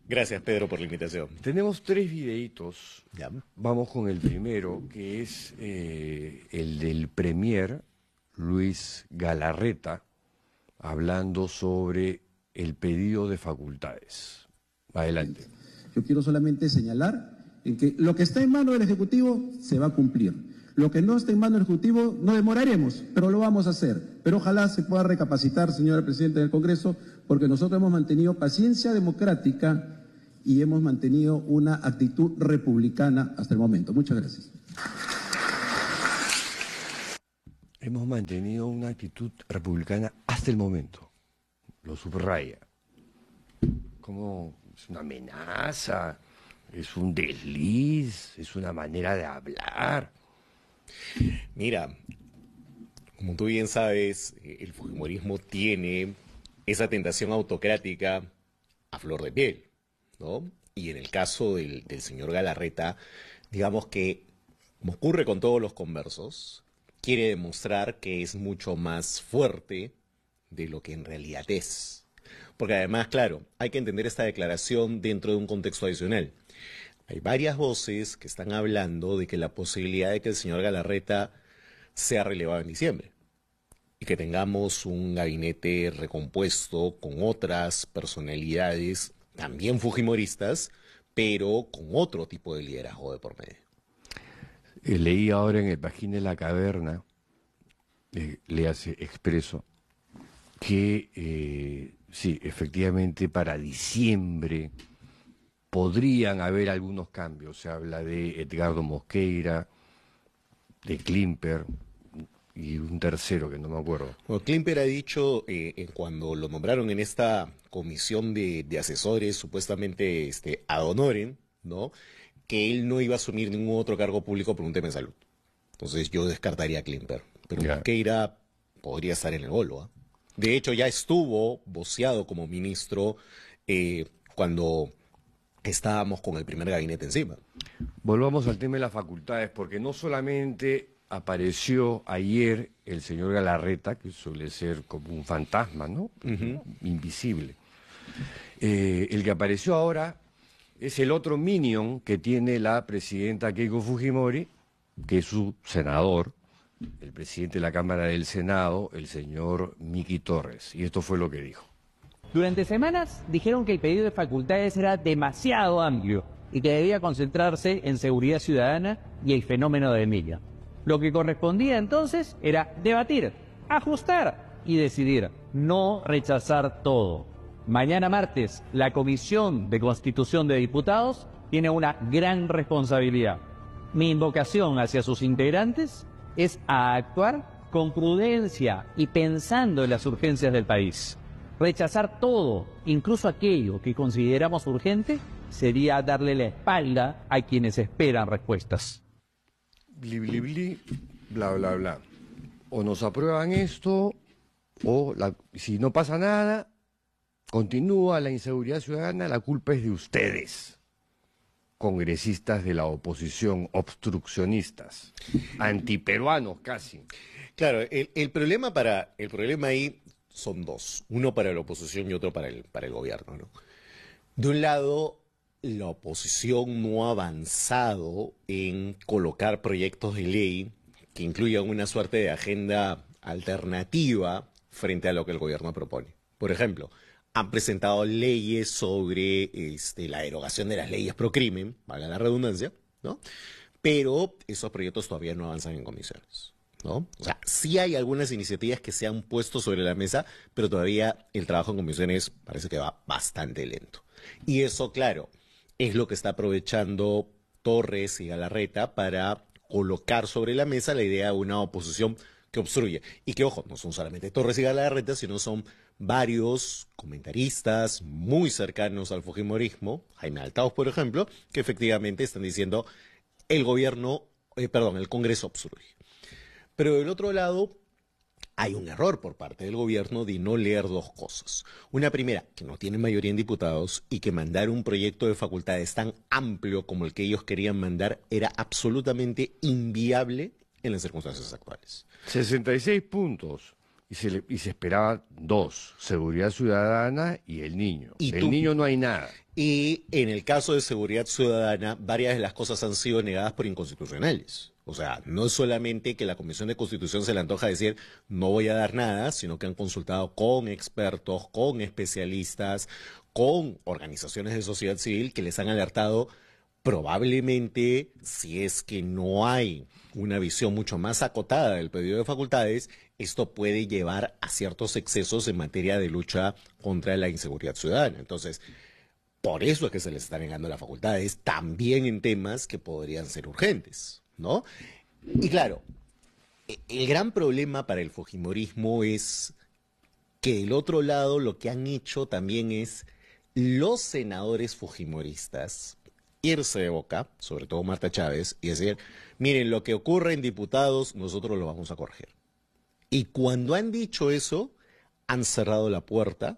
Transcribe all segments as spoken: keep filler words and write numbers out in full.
Gracias, Pedro, por la invitación. Tenemos tres videitos. Ya. Vamos con el primero, que es eh, el del premier Luis Galarreta, hablando sobre el pedido de facultades. Adelante. Yo quiero solamente señalar en que lo que está en manos del Ejecutivo se va a cumplir. Lo que no está en manos del Ejecutivo no demoraremos, pero lo vamos a hacer. Pero ojalá se pueda recapacitar, señora Presidenta del Congreso, porque nosotros hemos mantenido paciencia democrática y hemos mantenido una actitud republicana hasta el momento. Muchas gracias. Hemos mantenido una actitud republicana hasta el momento. Lo subraya. Como es una amenaza, es un desliz, es una manera de hablar. Mira, como tú bien sabes, el fujimorismo tiene esa tentación autocrática a flor de piel, ¿no? Y en el caso del, del señor Galarreta, digamos que, como ocurre con todos los conversos, quiere demostrar que es mucho más fuerte de lo que en realidad es. Porque además, claro, hay que entender esta declaración dentro de un contexto adicional. Hay varias voces que están hablando de que la posibilidad de que el señor Galarreta sea relevado en diciembre y que tengamos un gabinete recompuesto con otras personalidades también fujimoristas, pero con otro tipo de liderazgo de por medio. Eh, leí ahora en el Pajín de la Caverna, eh, le hace expreso, que eh, sí, efectivamente para diciembre podrían haber algunos cambios. Se habla de Edgardo Mosqueira, de Klimper y un tercero que no me acuerdo. Bueno, Klimper ha dicho, eh, en cuando lo nombraron en esta comisión de, de asesores, supuestamente este, ad honorem, ¿no?, que él no iba a asumir ningún otro cargo público por un tema de salud. Entonces yo descartaría a Klimper. Pero Ya. Mosqueira podría estar en el bolo, ¿eh? De hecho, ya estuvo voceado como ministro eh, cuando estábamos con el primer gabinete encima. Volvamos al tema de las facultades, porque no solamente apareció ayer el señor Galarreta, que suele ser como un fantasma, ¿no? Uh-huh. Invisible. Eh, el que apareció ahora es el otro minion que tiene la presidenta Keiko Fujimori, que es su senador, el presidente de la Cámara del Senado, el señor Miki Torres. Y esto fue lo que dijo. Durante semanas dijeron que el pedido de facultades era demasiado amplio y que debía concentrarse en seguridad ciudadana y el fenómeno de Emilia. Lo que correspondía entonces era debatir, ajustar y decidir, no rechazar todo. Mañana martes, la Comisión de Constitución de Diputados tiene una gran responsabilidad. Mi invocación hacia sus integrantes es a actuar con prudencia y pensando en las urgencias del país. Rechazar todo, incluso aquello que consideramos urgente, sería darle la espalda a quienes esperan respuestas. Bli, bli, bli, bla, bla, bla. O nos aprueban esto, o la, si no pasa nada, continúa la inseguridad ciudadana, la culpa es de ustedes, congresistas de la oposición, obstruccionistas, antiperuanos casi. Claro, el, el problema para el problema ahí son dos, uno para la oposición y otro para el, para el gobierno, ¿no? De un lado, la oposición no ha avanzado en colocar proyectos de ley que incluyan una suerte de agenda alternativa frente a lo que el gobierno propone. Por ejemplo, han presentado leyes sobre este, la derogación de las leyes pro crimen, valga la redundancia, ¿no? Pero esos proyectos todavía no avanzan en comisiones, ¿no? O sea, sí hay algunas iniciativas que se han puesto sobre la mesa, pero todavía el trabajo en comisiones parece que va bastante lento. Y eso, claro, es lo que está aprovechando Torres y Galarreta para colocar sobre la mesa la idea de una oposición que obstruye. Y que, ojo, no son solamente Torres y Galarreta, sino son varios comentaristas muy cercanos al fujimorismo, Jaime Althaus, por ejemplo, que efectivamente están diciendo el gobierno, eh, perdón, el Congreso obstruye. Pero del otro lado, hay un error por parte del gobierno de no leer dos cosas. Una primera, que no tienen mayoría en diputados y que mandar un proyecto de facultades tan amplio como el que ellos querían mandar era absolutamente inviable en las circunstancias actuales. sesenta y seis puntos y se, le, y se esperaba dos, seguridad ciudadana y el niño. ¿Y Del tú? niño no hay nada. Y en el caso de seguridad ciudadana, varias de las cosas han sido negadas por inconstitucionales. O sea, no es solamente que la Comisión de Constitución se le antoja decir no voy a dar nada, sino que han consultado con expertos, con especialistas, con organizaciones de sociedad civil que les han alertado probablemente, si es que no hay una visión mucho más acotada del pedido de facultades, esto puede llevar a ciertos excesos en materia de lucha contra la inseguridad ciudadana. Entonces, por eso es que se les está negando las facultades, también en temas que podrían ser urgentes, ¿no? Y claro, el gran problema para el fujimorismo es que del otro lado lo que han hecho también es los senadores fujimoristas irse de boca, sobre todo Marta Chávez, y decir, miren, lo que ocurre en diputados, nosotros lo vamos a corregir. Y cuando han dicho eso, han cerrado la puerta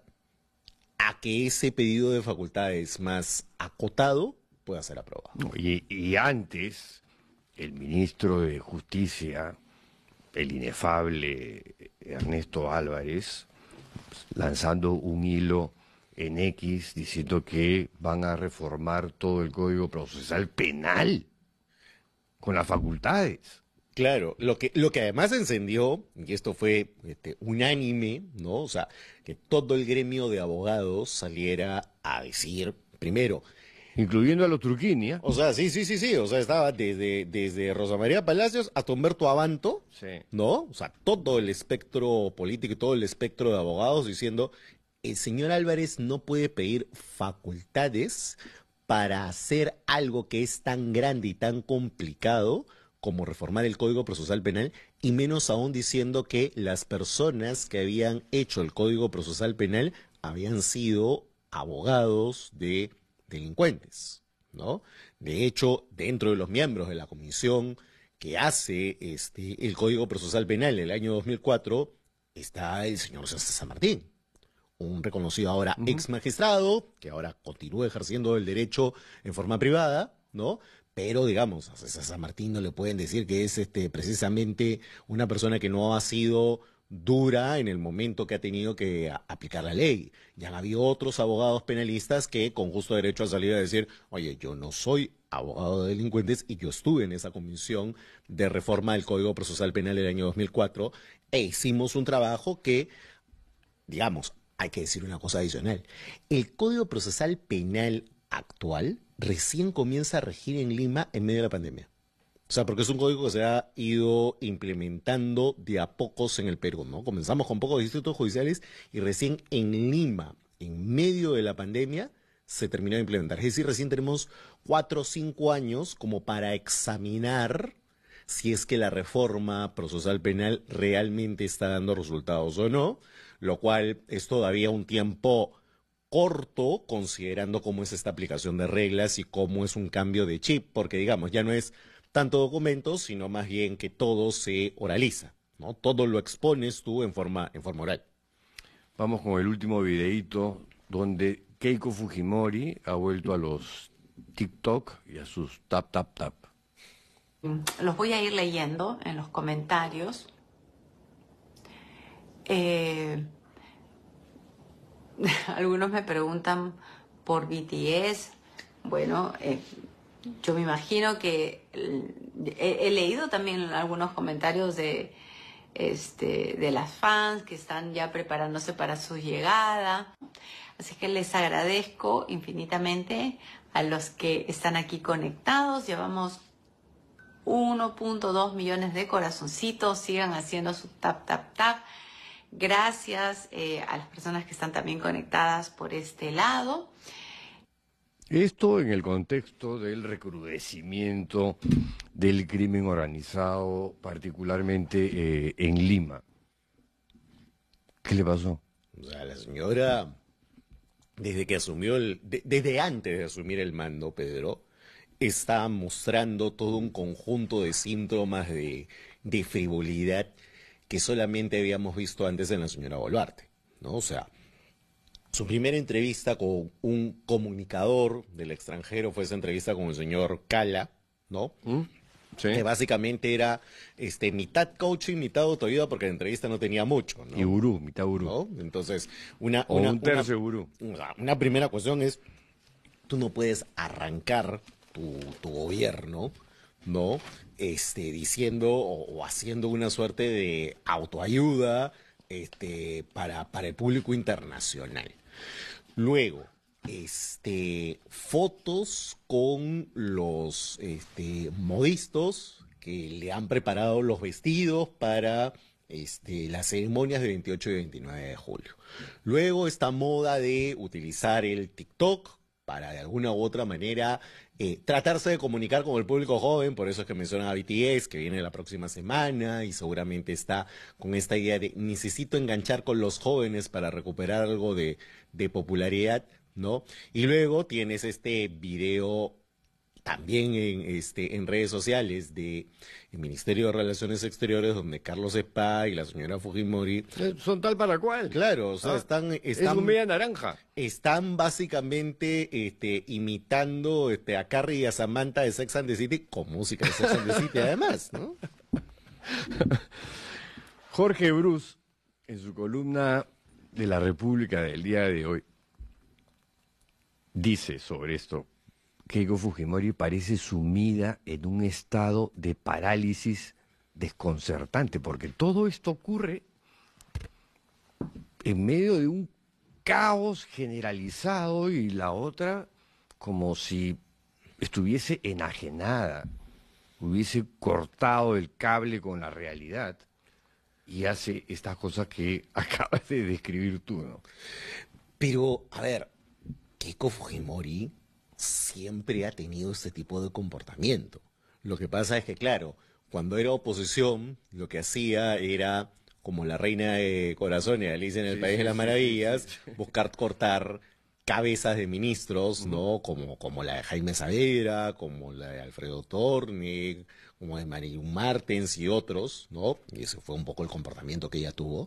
a que ese pedido de facultades más acotado pueda ser aprobado. Y, y antes, el ministro de Justicia, el inefable Ernesto Álvarez, lanzando un hilo en X diciendo que van a reformar todo el Código Procesal Penal con las facultades. Claro, lo que, lo que además encendió, y esto fue este, unánime, ¿no? O sea, que todo el gremio de abogados saliera a decir, primero, incluyendo a los Truquini, ¿eh? o sea, sí, sí, sí, sí, o sea, estaba desde, desde Rosa María Palacios hasta Humberto Abanto, Sí. ¿no? O sea, todo el espectro político y todo el espectro de abogados diciendo, el señor Álvarez no puede pedir facultades para hacer algo que es tan grande y tan complicado como reformar el Código Procesal Penal, y menos aún diciendo que las personas que habían hecho el Código Procesal Penal habían sido abogados de delincuentes, ¿no? De hecho, dentro de los miembros de la comisión que hace este, el Código Procesal Penal en el año dos mil cuatro está el señor César San Martín, un reconocido ahora uh-huh. ex magistrado, que ahora continúa ejerciendo el derecho en forma privada, ¿no? Pero, digamos, a César San Martín no le pueden decir que es este, precisamente una persona que no ha sido dura en el momento que ha tenido que a, aplicar la ley. Ya han habido otros abogados penalistas que con justo derecho han salido a decir, oye, yo no soy abogado de delincuentes y yo estuve en esa comisión de reforma del Código Procesal Penal del año dos mil cuatro e hicimos un trabajo que, digamos, hay que decir una cosa adicional. El Código Procesal Penal actual recién comienza a regir en Lima en medio de la pandemia. O sea, porque es un código que se ha ido implementando de a pocos en el Perú, ¿no? Comenzamos con pocos distritos judiciales y recién en Lima, en medio de la pandemia, se terminó de implementar. Es decir, recién tenemos cuatro o cinco años como para examinar si es que la reforma procesal penal realmente está dando resultados o no, lo cual es todavía un tiempo corto considerando cómo es esta aplicación de reglas y cómo es un cambio de chip, porque digamos, ya no es tanto documentos, sino más bien que todo se oraliza, ¿no? Todo lo expones tú en forma, en forma oral. Vamos con el último videíto donde Keiko Fujimori ha vuelto a los TikTok y a sus tap, tap, tap. Los voy a ir leyendo en los comentarios. Eh... Algunos me preguntan por B T S. Bueno, eh, yo me imagino que he, he leído también algunos comentarios de, este, de las fans que están ya preparándose para su llegada. Así que les agradezco infinitamente a los que están aquí conectados. Llevamos uno punto dos millones de corazoncitos. Sigan haciendo su tap, tap, tap. Gracias eh, a las personas que están también conectadas por este lado. Esto en el contexto del recrudecimiento del crimen organizado, particularmente eh, en Lima. ¿Qué le pasó? O sea, la señora, desde que asumió el, de, desde antes de asumir el mando, Pedro, está mostrando todo un conjunto de síntomas de, de frivolidad que solamente habíamos visto antes en la señora Boluarte, ¿no? O sea, su primera entrevista con un comunicador del extranjero fue esa entrevista con el señor Cala, ¿no? ¿Mm? Sí. que básicamente era este, mitad coaching, mitad autoayuda, porque la entrevista no tenía mucho, ¿no? Y gurú, mitad gurú. ¿No? Entonces, una, O una, un tercio una- gurú. una- una primera cuestión es, tú no puedes arrancar tu, tu gobierno, ¿no? Este, diciendo o, o haciendo una suerte de autoayuda este, para, para el público internacional. Luego, este, fotos con los este, modistas que le han preparado los vestidos para este, las ceremonias de veintiocho y veintinueve de julio. Luego, esta moda de utilizar el TikTok para de alguna u otra manera eh, tratarse de comunicar con el público joven, por eso es que mencionan a B T S, que viene la próxima semana, y seguramente está con esta idea de necesito enganchar con los jóvenes para recuperar algo de, de popularidad, ¿no? Y luego tienes este video también en, este, en redes sociales de el Ministerio de Relaciones Exteriores, donde Carlos Spa y la señora Fujimori, Eh, Son tal para cual. claro, o sea, Ah, están, Es están un media naranja. están básicamente este, imitando este, a Carrie y a Samantha de Sex and the City con música de Sex and the City además, ¿no? Jorge Bruce, en su columna de La República del día de hoy, dice sobre esto: Keiko Fujimori parece sumida en un estado de parálisis desconcertante, porque todo esto ocurre en medio de un caos generalizado y la otra como si estuviese enajenada, hubiese cortado el cable con la realidad y hace estas cosas que acabas de describir tú, ¿no? Pero, a ver, Keiko Fujimori siempre ha tenido este tipo de comportamiento. Lo que pasa es que, claro, cuando era oposición, lo que hacía era, como la reina de corazones, Alicia en el Sí, País sí, de las sí, Maravillas, sí, sí. buscar cortar cabezas de ministros, ¿no? Como, como la de Jaime Saavedra, como la de Alfredo Torne, como de Marilu Martens y otros, ¿no? Y ese fue un poco el comportamiento que ella tuvo.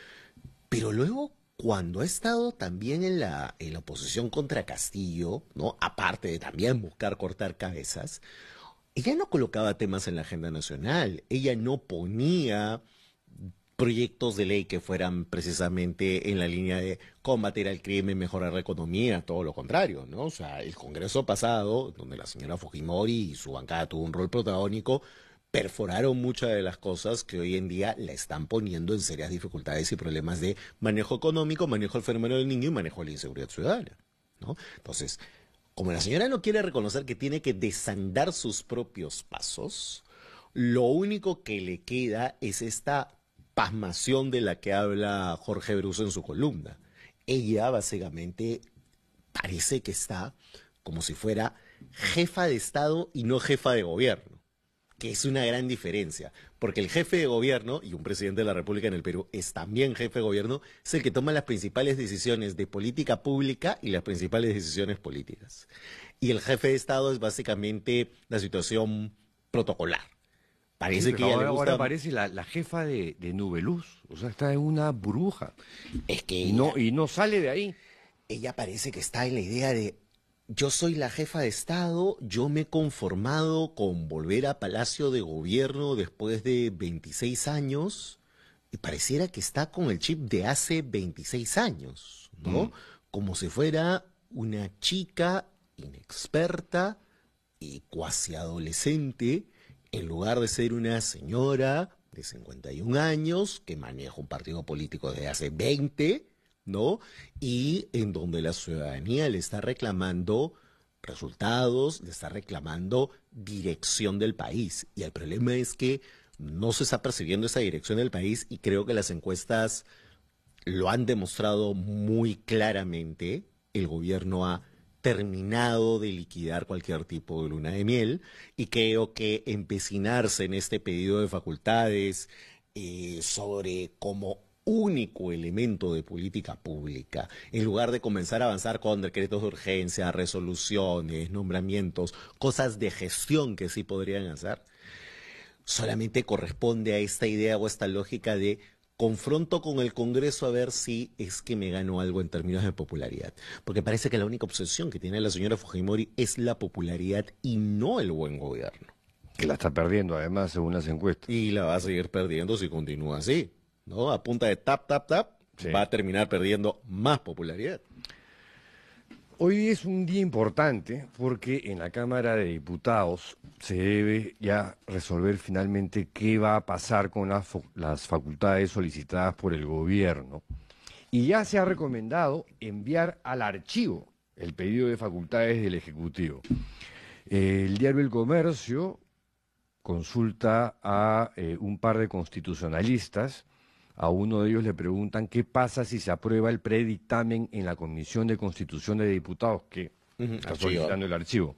Pero luego, cuando ha estado también en la, en la oposición contra Castillo, ¿no? Aparte de también buscar cortar cabezas, ella no colocaba temas en la agenda nacional, ella no ponía proyectos de ley que fueran precisamente en la línea de combatir al crimen, mejorar la economía, todo lo contrario, ¿no? O sea, el Congreso pasado, donde la señora Fujimori y su bancada tuvo un rol protagónico, perforaron muchas de las cosas que hoy en día la están poniendo en serias dificultades y problemas de manejo económico, manejo del fenómeno del niño y manejo de la inseguridad ciudadana, ¿no? Entonces, como la señora no quiere reconocer que tiene que desandar sus propios pasos, lo único que le queda es esta pasmación de la que habla Jorge Bruce en su columna. Ella básicamente parece que está como si fuera jefa de Estado y no jefa de gobierno, que es una gran diferencia, porque el jefe de gobierno, y un presidente de la República en el Perú es también jefe de gobierno, es el que toma las principales decisiones de política pública y las principales decisiones políticas. Y el jefe de Estado es básicamente la situación protocolar. Parece Sí, que pero ella ahora, le gusta... ahora parece la, la jefa de, de Nubeluz, o sea, está en una burbuja Es que y ella, no, y no sale de ahí. ella parece que está en la idea de yo soy la jefa de Estado, yo me he conformado con volver a Palacio de Gobierno después de veintiséis años y pareciera que está con el chip de hace veintiséis años, ¿no? Mm. Como si fuera una chica inexperta y cuasi adolescente, en lugar de ser una señora de cincuenta y un años que maneja un partido político desde hace veinte, ¿no? Y en donde la ciudadanía le está reclamando resultados, le está reclamando dirección del país. Y el problema es que no se está percibiendo esa dirección del país y creo que las encuestas lo han demostrado muy claramente. El gobierno ha terminado de liquidar cualquier tipo de luna de miel y creo que empecinarse en este pedido de facultades eh, sobre cómo único elemento de política pública, en lugar de comenzar a avanzar con decretos de urgencia, resoluciones, nombramientos, cosas de gestión que sí podrían hacer, solamente corresponde a esta idea o esta lógica de confronto con el Congreso a ver si es que me gano algo en términos de popularidad. Porque parece que la única obsesión que tiene la señora Fujimori es la popularidad y no el buen gobierno. Que la está perdiendo, además, según las encuestas. Y la va a seguir perdiendo si continúa así, ¿no? A punta de tap, tap, tap, Sí. va a terminar perdiendo más popularidad. Hoy es un día importante porque en la Cámara de Diputados se debe ya resolver finalmente qué va a pasar con las, fo- las facultades solicitadas por el gobierno. Y ya se ha recomendado enviar al archivo el pedido de facultades del Ejecutivo. El diario El Comercio consulta a eh, un par de constitucionalistas. A uno de ellos le preguntan qué pasa si se aprueba el predictamen en la Comisión de Constitución de Diputados, que Ujú, está archivo. solicitando el archivo.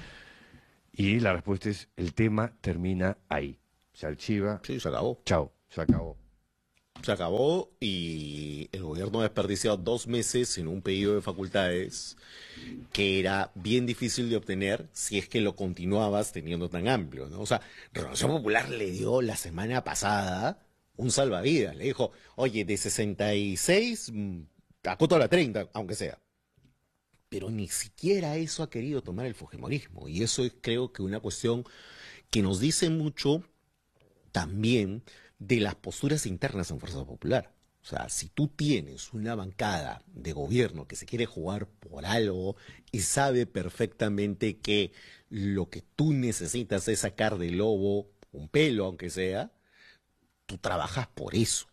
Y la respuesta es, el tema termina ahí. Se archiva, Sí, se acabó. chao, se acabó. Se acabó y el gobierno ha desperdiciado dos meses en un pedido de facultades que era bien difícil de obtener si es que lo continuabas teniendo tan amplio, ¿no? O sea, Renovación Popular le dio la semana pasada un salvavidas. Le dijo, oye, de sesenta y seis, mm, acoto a la treinta, aunque sea. Pero ni siquiera eso ha querido tomar el fujimorismo. Y eso es, creo que, una cuestión que nos dice mucho también de las posturas internas en Fuerza Popular. O sea, si tú tienes una bancada de gobierno que se quiere jugar por algo y sabe perfectamente que lo que tú necesitas es sacar del lobo un pelo, aunque sea, tú trabajas por eso.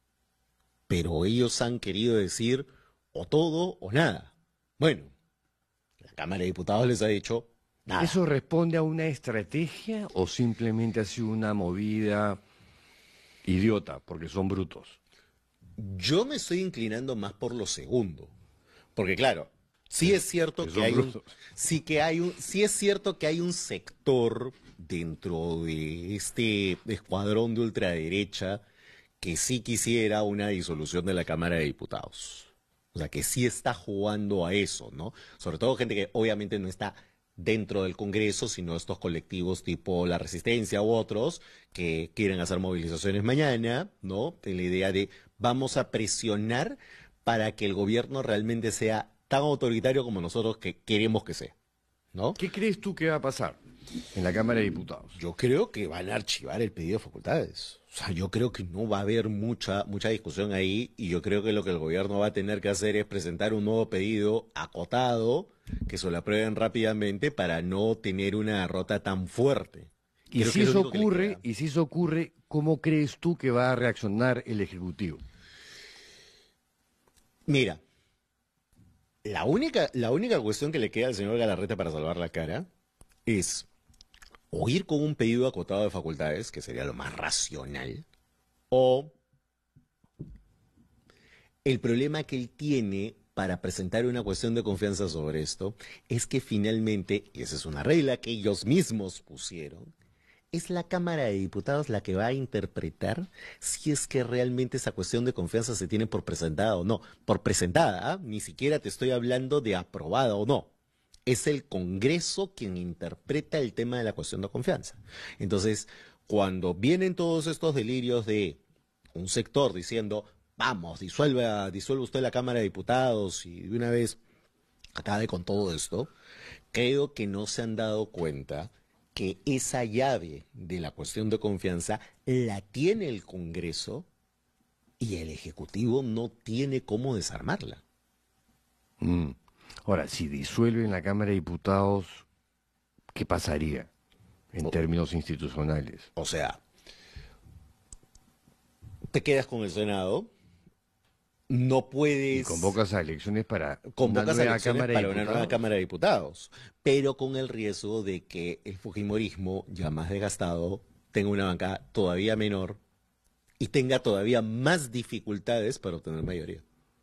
Pero ellos han querido decir o todo o nada. Bueno, la Cámara de Diputados les ha dicho nada. ¿Eso responde a una estrategia o simplemente ha sido una movida idiota, porque son brutos? Yo me estoy inclinando más por lo segundo. Porque claro, sí es cierto que que son hay un, brutos. sí que hay un, sí es cierto que hay un sector dentro de este escuadrón de ultraderecha que sí quisiera una disolución de la Cámara de Diputados. O sea, que sí está jugando a eso, ¿no? Sobre todo gente que obviamente no está dentro del Congreso, sino estos colectivos tipo La Resistencia u otros que quieren hacer movilizaciones mañana, ¿no? En la idea de vamos a presionar para que el gobierno realmente sea tan autoritario como nosotros que queremos que sea, ¿no? ¿Qué crees tú que va a pasar en la Cámara de Diputados? Yo creo que van a archivar el pedido de facultades. O sea, yo creo que no va a haber mucha, mucha discusión ahí y yo creo que lo que el gobierno va a tener que hacer es presentar un nuevo pedido acotado que se lo aprueben rápidamente para no tener una derrota tan fuerte. Y Creo si que es lo eso único que le ocurre, queda. y si eso ocurre, ¿cómo crees tú que va a reaccionar el Ejecutivo? Mira, la única, la única cuestión que le queda al señor Galarreta para salvar la cara es o ir con un pedido acotado de facultades, que sería lo más racional, o el problema que él tiene para presentar una cuestión de confianza sobre esto es que finalmente, y esa es una regla que ellos mismos pusieron, es la Cámara de Diputados la que va a interpretar si es que realmente esa cuestión de confianza se tiene por presentada o no. Por presentada, ¿ah? Ni siquiera te estoy hablando de aprobada o no. Es el Congreso quien interpreta el tema de la cuestión de confianza. Entonces, cuando vienen todos estos delirios de un sector diciendo, vamos, disuelva, disuelva usted la Cámara de Diputados y de una vez acabe con todo esto, creo que no se han dado cuenta que esa llave de la cuestión de confianza la tiene el Congreso y el Ejecutivo no tiene cómo desarmarla. Mm. Ahora, si disuelven la Cámara de Diputados, ¿qué pasaría en Oh. términos institucionales? O sea, te quedas con el Senado, no Y puedes... convocas a elecciones para convocas una a nueva elecciones Cámara de para una Diputados. nueva Cámara de Diputados, pero con el riesgo de que el fujimorismo, ya más desgastado, tenga una bancada todavía menor y tenga todavía más dificultades para obtener mayoría.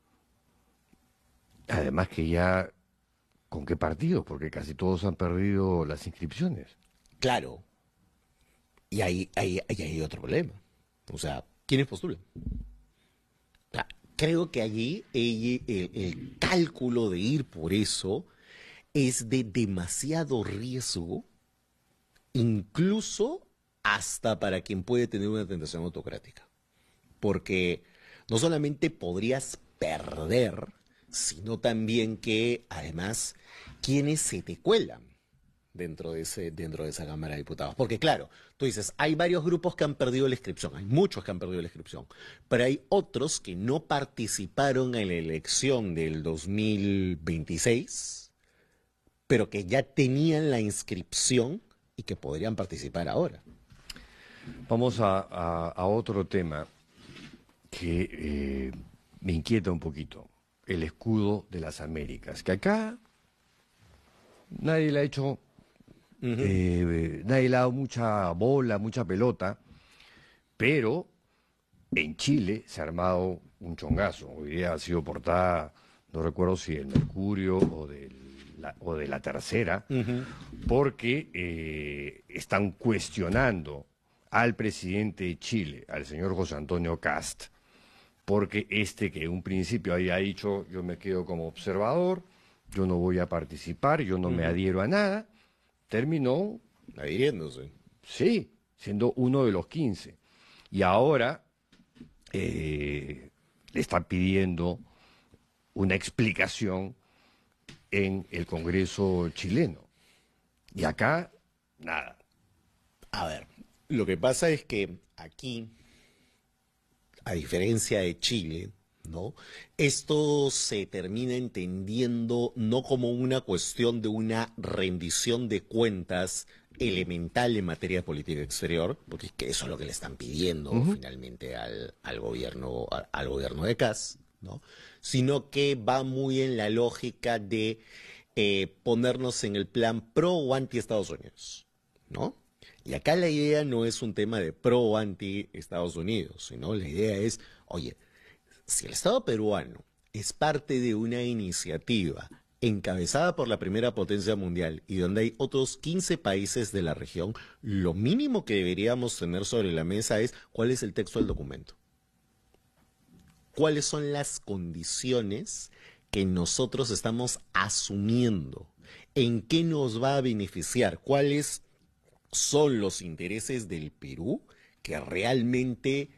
Además que ya, ¿con qué partidos? Porque casi todos han perdido las inscripciones. Claro, y ahí, ahí, ahí hay otro problema. O sea, ¿quiénes postulan? O sea, creo que allí el, el- el cálculo de ir por eso es de demasiado riesgo, incluso hasta para quien puede tener una tentación autocrática. Porque no solamente podrías perder, sino también que, además, quienes se te cuelan, dentro de, ese, dentro de esa Cámara de Diputados. Porque claro, tú dices, hay varios grupos que han perdido la inscripción, hay muchos que han perdido la inscripción, pero hay otros que no participaron en la elección del dos mil veintiséis, pero que ya tenían la inscripción y que podrían participar ahora. Vamos a, a, a otro tema que eh, me inquieta un poquito, el escudo de las Américas, que acá nadie le ha hecho... Uh-huh. eh, nadie le ha dado mucha bola, mucha pelota, pero en Chile se ha armado un chongazo. Hoy día ha sido portada, no recuerdo si del Mercurio o, del, la, o de La Tercera, uh-huh. porque eh, están cuestionando al presidente de Chile, al señor José Antonio Kast, porque este que en un principio había dicho yo me quedo como observador, yo no voy a participar, yo no uh-huh. me adhiero a nada, terminó adhiriéndose. Sí, siendo uno de los quince. Y ahora eh, le están pidiendo una explicación en el Congreso chileno. Y acá, nada. A ver, lo que pasa es que aquí, a diferencia de Chile, ¿no? Esto se termina entendiendo no como una cuestión de una rendición de cuentas elemental en materia de política exterior, porque es que eso es lo que le están pidiendo uh-huh. finalmente al, al gobierno al, al gobierno de Kast, ¿no? Sino que va muy en la lógica de eh, ponernos en el plan pro o anti Estados Unidos, ¿no? Y acá la idea no es un tema de pro o anti Estados Unidos, sino la idea es, oye, si el Estado peruano es parte de una iniciativa encabezada por la primera potencia mundial y donde hay otros quince países de la región, lo mínimo que deberíamos tener sobre la mesa es cuál es el texto del documento. ¿Cuáles son las condiciones que nosotros estamos asumiendo? ¿En qué nos va a beneficiar? ¿Cuáles son los intereses del Perú que realmente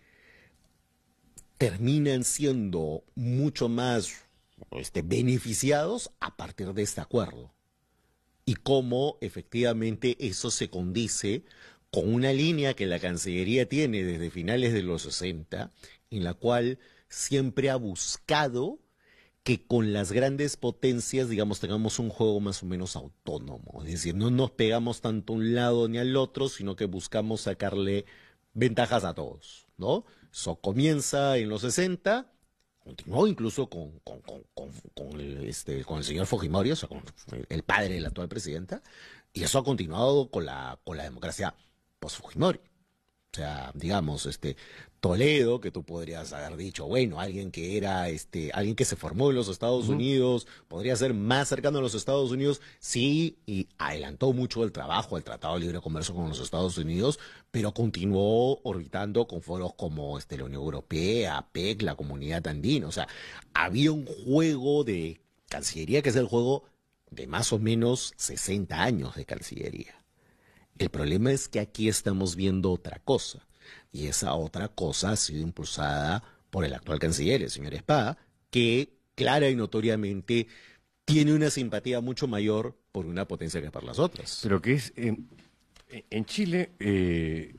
terminan siendo mucho más este, beneficiados a partir de este acuerdo? Y cómo efectivamente eso se condice con una línea que la Cancillería tiene desde finales de los sesenta, en la cual siempre ha buscado que con las grandes potencias, digamos, tengamos un juego más o menos autónomo. Es decir, no nos pegamos tanto a un lado ni al otro, sino que buscamos sacarle ventajas a todos, ¿no? Eso comienza en los sesenta, continuó incluso con, con, con, con, con, el, este, con el señor Fujimori, o sea, con el padre de la actual presidenta, y eso ha continuado con la, con la democracia post-Fujimori. O sea, digamos, este Toledo, que tú podrías haber dicho, bueno, alguien que era, este, alguien que se formó en los Estados uh-huh. Unidos, podría ser más cercano a los Estados Unidos, sí, y adelantó mucho el trabajo, el Tratado de Libre Comercio con los Estados Unidos, pero continuó orbitando con foros como este, la Unión Europea, A P E C, la Comunidad Andina. O sea, había un juego de Cancillería que es el juego de más o menos sesenta años de Cancillería. El problema es que aquí estamos viendo otra cosa, y esa otra cosa ha sido impulsada por el actual canciller, el señor Espada, que clara y notoriamente tiene una simpatía mucho mayor por una potencia que por las otras. Pero que es, eh, en Chile eh,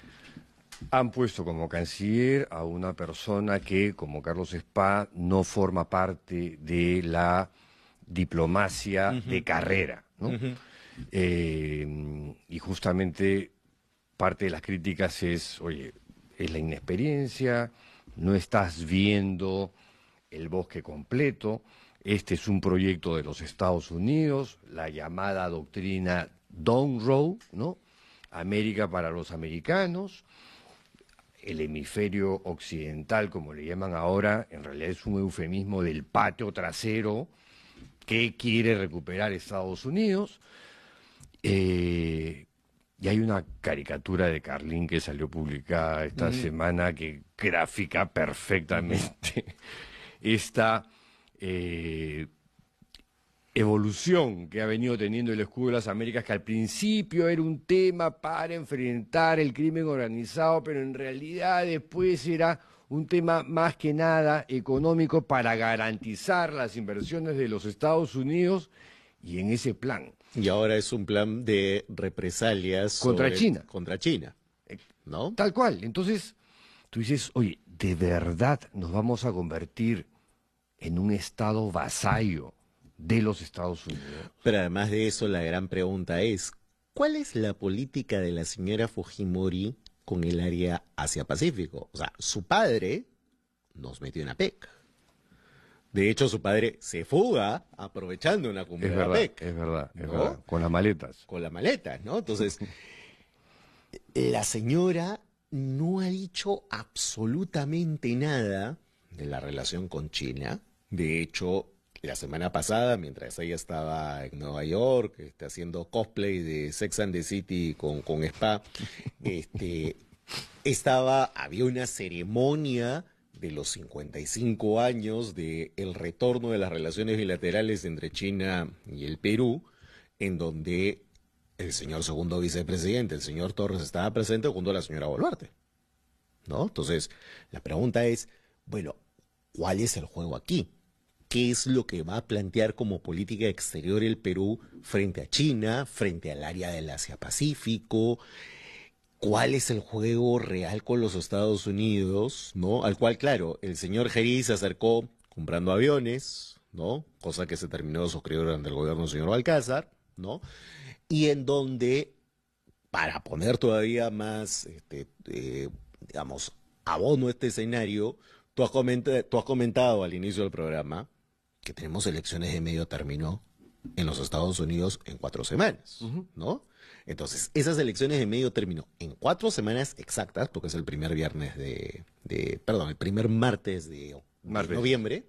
han puesto como canciller a una persona que, como Carlos Espada, no forma parte de la diplomacia uh-huh. de carrera, ¿no? Uh-huh. Eh, y justamente parte de las críticas es, oye, es la inexperiencia, no estás viendo el bosque completo, este es un proyecto de los Estados Unidos, la llamada doctrina Monroe, ¿no? América para los americanos, el hemisferio occidental, como le llaman ahora, en realidad es un eufemismo del patio trasero que quiere recuperar Estados Unidos. Eh, y hay una caricatura de Carlín que salió publicada esta mm. semana que grafica perfectamente esta eh, evolución que ha venido teniendo el escudo de las Américas, que al principio era un tema para enfrentar el crimen organizado, pero en realidad después era un tema más que nada económico para garantizar las inversiones de los Estados Unidos, y en ese plan. Y ahora es un plan de represalias Contra sobre- China. Contra China, ¿no? Tal cual. Entonces, tú dices, oye, ¿de verdad nos vamos a convertir en un Estado vasallo de los Estados Unidos? Pero además de eso, la gran pregunta es, ¿cuál es la política de la señora Fujimori con el área Asia-Pacífico? O sea, su padre nos metió en APEC. De hecho, su padre se fuga aprovechando una cumbre Es de verdad, APEC. es verdad, es ¿no? verdad. Con las maletas. Con la maleta, ¿no? Entonces, la señora no ha dicho absolutamente nada de la relación con China. De hecho, la semana pasada, mientras ella estaba en Nueva York, este, haciendo cosplay de Sex and the City con, con Spa, este, estaba, había una ceremonia de los cincuenta y cinco años del retorno de las relaciones bilaterales entre China y el Perú, en donde el señor segundo vicepresidente, el señor Torres, estaba presente junto a la señora Boluarte, ¿no? Entonces, la pregunta es, bueno, ¿cuál es el juego aquí? ¿Qué es lo que va a plantear como política exterior el Perú frente a China, frente al área del Asia-Pacífico? ¿Cuál es el juego real con los Estados Unidos, ¿no? Al cual, claro, el señor Geri se acercó comprando aviones, ¿no? Cosa que se terminó de suscribir durante el gobierno del señor Balcázar, ¿no? Y en donde, para poner todavía más, este, eh, digamos, abono a este escenario, tú has, comentado, tú has comentado al inicio del programa que tenemos elecciones de medio término en los Estados Unidos en cuatro semanas, uh-huh. ¿no? Entonces, esas elecciones de medio término en cuatro semanas exactas, porque es el primer viernes de, de perdón, el primer martes de, martes. de noviembre,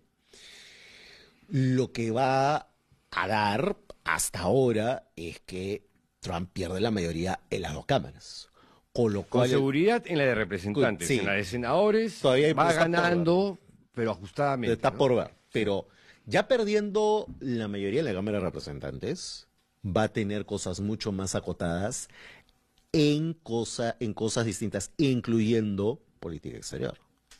lo que va a dar hasta ahora es que Trump pierde la mayoría en las dos cámaras. Con lo cual, con seguridad en la de representantes, sí, en la de senadores todavía hay, va está ganando, pero ajustadamente. Está ¿no? por ver, pero ya perdiendo la mayoría en la Cámara de Representantes, va a tener cosas mucho más acotadas en, cosa, en cosas distintas, incluyendo política exterior.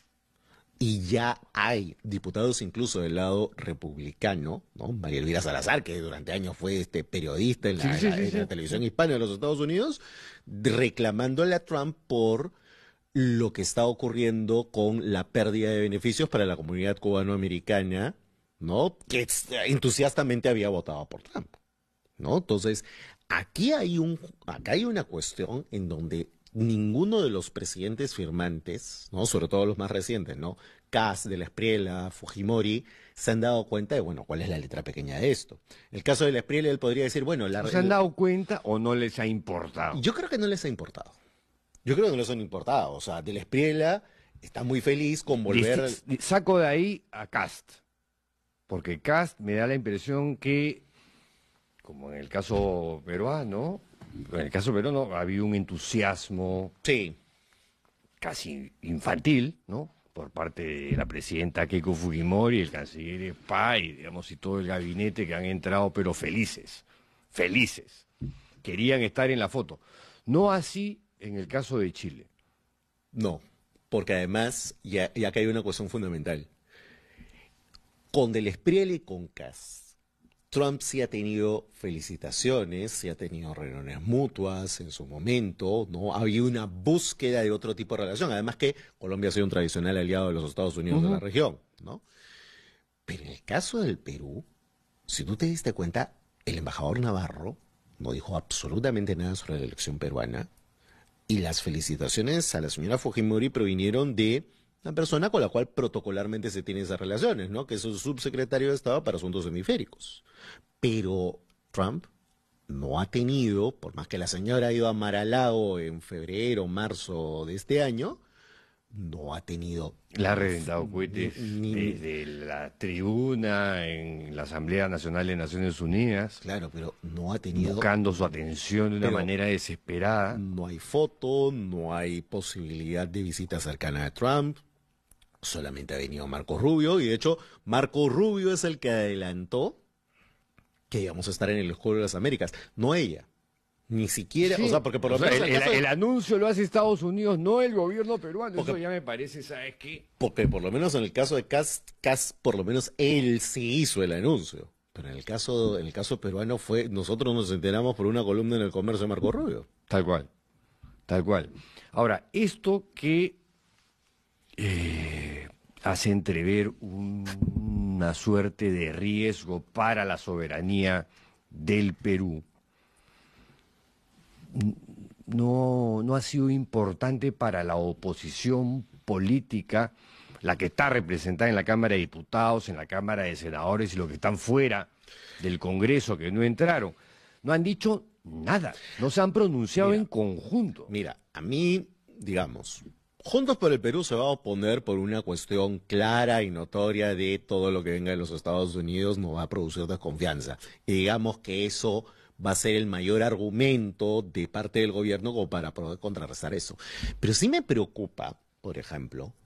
Y ya hay diputados incluso del lado republicano, ¿no? María Elvira Salazar, que durante años fue este periodista en la, sí, sí, la, sí, en sí. la televisión hispana de los Estados Unidos, reclamándole a Trump por lo que está ocurriendo con la pérdida de beneficios para la comunidad cubanoamericana, ¿no? Que entusiastamente había votado por Trump, ¿no? Entonces, aquí hay un, acá hay una cuestión en donde ninguno de los presidentes firmantes, ¿no? Sobre todo los más recientes, ¿no? Kass, de la Espriella, Fujimori, se han dado cuenta de, bueno, cuál es la letra pequeña de esto. El caso de la Espriella, él podría decir, bueno... La, ¿No se han dado cuenta o no les ha importado? Yo creo que no les ha importado. Yo creo que no les han importado. O sea, de la Espriella está muy feliz con volver... Disti- Saco de ahí a Cast, porque Cast me da la impresión que, como en el caso peruano, en el caso peruano ha habido un entusiasmo Sí. casi infantil, ¿no? Por parte de la presidenta Keiko Fujimori, el canciller Pai, digamos, y todo el gabinete que han entrado, pero felices, felices. Querían estar en la foto. No así en el caso de Chile. No, porque además, ya, ya que hay una cuestión fundamental. Con Del Espriella y con Kass, Trump sí ha tenido felicitaciones, sí ha tenido reuniones mutuas en su momento, ¿no? Ha habido una búsqueda de otro tipo de relación. Además que Colombia ha sido un tradicional aliado de los Estados Unidos uh-huh. de la región, ¿no? Pero en el caso del Perú, si tú te diste cuenta, el embajador Navarro no dijo absolutamente nada sobre la elección peruana y las felicitaciones a la señora Fujimori provinieron de una persona con la cual protocolarmente se tienen esas relaciones, ¿no? Que es el subsecretario de Estado para Asuntos Hemisféricos. Pero Trump no ha tenido, por más que la señora ha ido a Mar-a-Lago en febrero, marzo de este año, no ha tenido... La ha reventado cohetes ni- desde la tribuna en la Asamblea Nacional de Naciones Unidas, Claro, pero no ha tenido... buscando su atención de una Pero- manera desesperada. No hay foto, no hay posibilidad de visita cercana a Trump. Solamente ha venido Marco Rubio, y de hecho, Marco Rubio es el que adelantó que íbamos a estar en el Juego de las Américas, no ella. Ni siquiera, Sí. o sea, porque por lo O sea, menos el, el caso el- de- el anuncio lo hace Estados Unidos, no el gobierno peruano. Porque- Eso ya me parece, ¿sabes qué? porque por lo menos en el caso de Kass, Kass, por lo menos él sí hizo el anuncio. Pero en el caso, en el caso peruano fue, nosotros nos enteramos por una columna en El Comercio de Marco Rubio. Tal cual, tal cual. Ahora, esto que eh, hace entrever un, una suerte de riesgo para la soberanía del Perú, no, no ha sido importante para la oposición política, la que está representada en la Cámara de Diputados, en la Cámara de Senadores y los que están fuera del Congreso, que no entraron. No han dicho nada, no se han pronunciado Mira, en conjunto. Mira, a mí, digamos, Juntos por el Perú se va a oponer por una cuestión clara y notoria de todo lo que venga de los Estados Unidos no va a producir desconfianza. Y digamos que eso va a ser el mayor argumento de parte del gobierno como para poder contrarrestar eso. Pero sí me preocupa, por ejemplo,